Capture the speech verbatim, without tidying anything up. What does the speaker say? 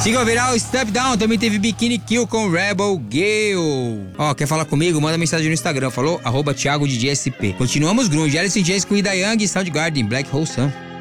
Siga o viral Step Down, também teve Bikini Kill com Rebel Gale. Ó, quer falar comigo? Manda mensagem no Instagram, falou? Arroba Thiago D J S P. Continuamos grunge, Alice in Chains com Ida Young e Soundgarden, Black Hole Sun.